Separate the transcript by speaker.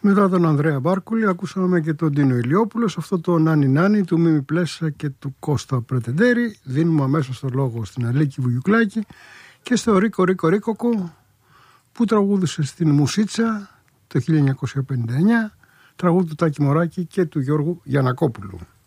Speaker 1: Μετά τον Ανδρέα Μπάρκουλη ακούσαμε και τον Τίνο Ηλιόπουλο σε αυτό το Νάνι Νάνι του Μίμη Πλέσσα και του Κώστα Πρετεντέρη. Δίνουμε αμέσως το λόγο στην Αλίκη Βουγιουκλάκη και στο Ρίκο Ρίκο Ρίκοκο που τραγούδησε στην Μουσίτσα το 1959, τραγούδι του Τάκη Μωράκη και του Γιώργου Γιαννακόπουλου.